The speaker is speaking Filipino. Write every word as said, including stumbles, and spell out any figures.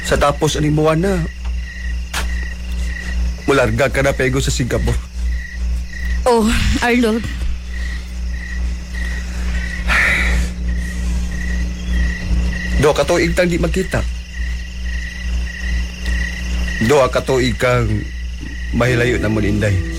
Sa tapos aning buwan na, mularga ka na pego sa Singapore. Oh, Arlo. Do ka tuig tang di magkita. Do ka tuig kang mahilayo na mo ni Inday.